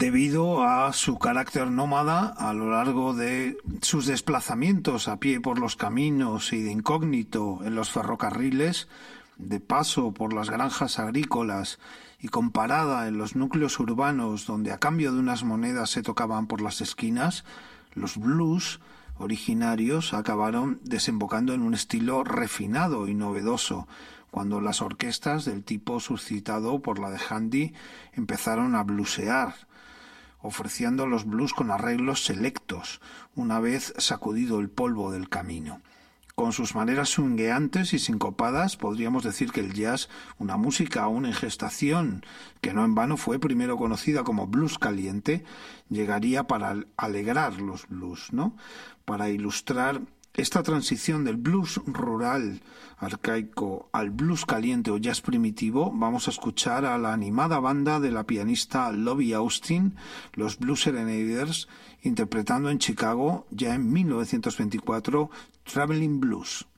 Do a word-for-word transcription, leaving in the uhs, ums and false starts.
debido a su carácter nómada a lo largo de sus desplazamientos a pie por los caminos y de incógnito en los ferrocarriles, de paso por las granjas agrícolas y con parada en los núcleos urbanos donde a cambio de unas monedas se tocaban por las esquinas, los blues originarios acabaron desembocando en un estilo refinado y novedoso, cuando las orquestas del tipo suscitado por la de Handy empezaron a bluesear, ofreciendo los blues con arreglos selectos, una vez sacudido el polvo del camino. Con sus maneras swingueantes y sincopadas, podríamos decir que el jazz, una música aún en gestación, que no en vano fue primero conocida como blues caliente, llegaría para alegrar los blues, ¿no? Para ilustrar esta transición del blues rural arcaico al blues caliente o jazz primitivo, vamos a escuchar a la animada banda de la pianista Lovie Austin, los Blues Serenaders, interpretando en Chicago, ya en mil novecientos veinticuatro, Traveling Blues.